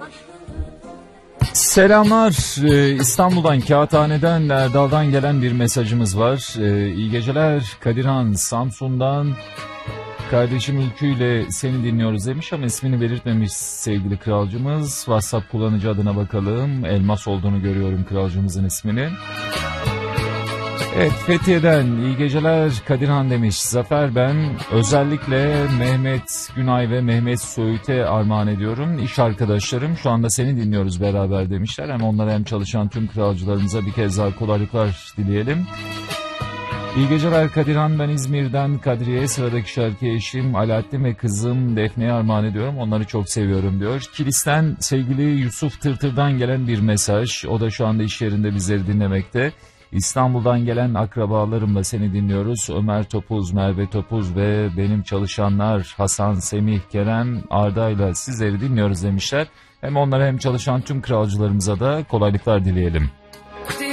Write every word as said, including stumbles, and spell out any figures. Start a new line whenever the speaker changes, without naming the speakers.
Selamlar. Ee, İstanbul'dan, Kağıthane'den, Erdal'dan gelen bir mesajımız var. Ee, iyi geceler. Kadirhan Samsun'dan kardeşim Ülkü ile seni dinliyoruz demiş ama ismini belirtmemiş sevgili kralcımız. WhatsApp kullanıcı adına bakalım. Elmas olduğunu görüyorum kralcımızın ismini. Evet, Fethiye'den iyi geceler Kadirhan demiş. Zafer ben. Özellikle Mehmet Günay ve Mehmet Söğüt'e armağan ediyorum. İş arkadaşlarım şu anda seni dinliyoruz beraber demişler. Hem onlara hem çalışan tüm kralcılarımıza bir kez daha kolaylıklar dileyelim. İyi geceler Kadirhan, ben İzmir'den Kadriye'ye sıradaki şarkı eşim Alaaddin ve kızım Defne'ye armağan ediyorum. Onları çok seviyorum diyor. Kilis'ten sevgili Yusuf Tırtır'dan gelen bir mesaj. O da şu anda iş yerinde bizleri dinlemekte. İstanbul'dan gelen akrabalarımla seni dinliyoruz. Ömer Topuz, Merve Topuz ve benim çalışanlar Hasan, Semih, Kerem, Arda ile sizleri dinliyoruz demişler. Hem onlara hem çalışan tüm kralcılarımıza da kolaylıklar dileyelim.